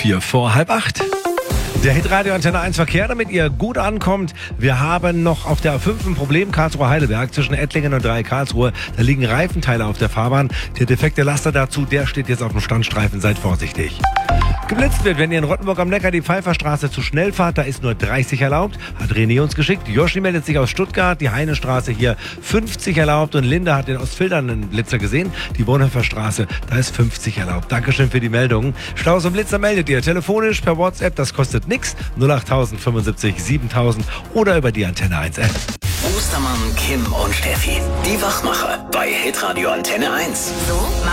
7:04. Der Hitradio Antenne 1 Verkehr, damit ihr gut ankommt. Wir haben noch auf der A5 ein Problem, Karlsruhe-Heidelberg, zwischen Ettlingen und Karlsruhe. Da liegen Reifenteile auf der Fahrbahn. Der defekte Laster dazu, der steht jetzt auf dem Standstreifen. Seid vorsichtig. Geblitzt wird, wenn ihr in Rottenburg am Neckar die Pfeifferstraße zu schnell fahrt, da ist nur 30 erlaubt. Hat René uns geschickt. Joshi meldet sich aus Stuttgart, die Heinestraße hier 50 erlaubt. Und Linda hat in Ostfildern einen Blitzer gesehen. Die Bonhoeffer Straße, da ist 50 erlaubt. Dankeschön für die Meldung. Staus und Blitzer meldet ihr telefonisch per WhatsApp, das kostet nichts. 08000 75 7000 oder über die Antenne 1 App. Ostermann, Kim und Steffi, die Wachmacher bei Hitradio Antenne 1. So